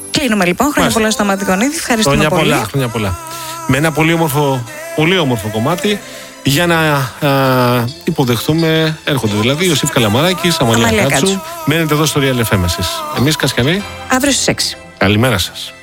Κλείνουμε λοιπόν. Χρόνια πολλά στο Αμαντικονίδη. Ευχαριστούμε πολύ. Χρόνια πολλά. Με ένα πολύ όμορφο κομμάτι για να υποδεχτούμε. Έρχονται δηλαδή ο Ιωσήφ Καλαμαράκης, Αμαλία Κάτσου. Μένετε εδώ στο Real FM εσείς. Εμείς Κασιανοί. Αύριο στις 6. Καλημέρα σας.